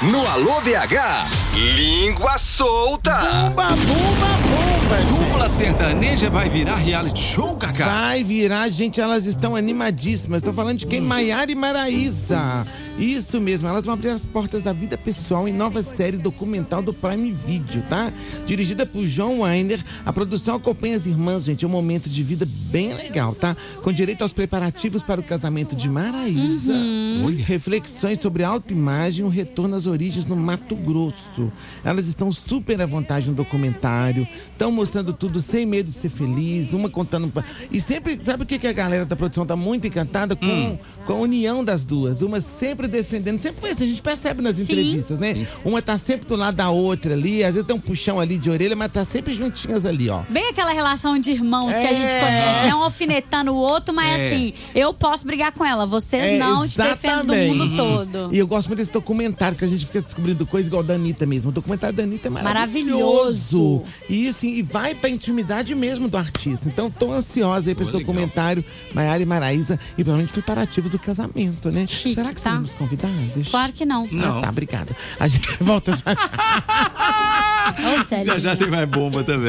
No Alô BH, língua solta. Dupla sertaneja vai virar reality show, Cacá? Vai virar, gente, elas estão animadíssimas. Tô falando de quem? Maiara e Maraísa. Isso mesmo, elas vão abrir as portas da vida pessoal em nova série documental do Prime Video, tá? Dirigida por João Weiner, a produção acompanha as irmãs, gente, é um momento de vida bem legal, tá? Com direito aos preparativos para o casamento de Maraísa, reflexões sobre autoimagem e um retorno às origens no Mato Grosso. Elas estão super à vontade no documentário, estão mostrando tudo sem medo de ser feliz, uma contando... E sempre, sabe o que a galera da produção tá muito encantada? Com a união das duas, uma sempre defendendo, sempre foi assim, a gente percebe nas entrevistas, né? Sim. Uma tá sempre do lado da outra ali, às vezes tem um puxão ali de orelha, mas tá sempre juntinhas ali, ó. Bem aquela relação de irmãos que a gente conhece, né? Um alfinetando o outro, mas assim, eu posso brigar com ela, vocês não, te defendo do mundo todo. E eu gosto muito desse documentário, que a gente fica descobrindo coisa igual da Anitta mesmo. O documentário da Anitta é maravilhoso. E assim, e vai pra intimidade mesmo do artista. Então tô ansiosa aí pra esse documentário, Maiara e Maraísa, e provavelmente preparativos do casamento, né? Chique, será que seremos convidados? Claro que não. Ah, tá, obrigada. A gente volta já. Oh, sério, já tem mais bomba também.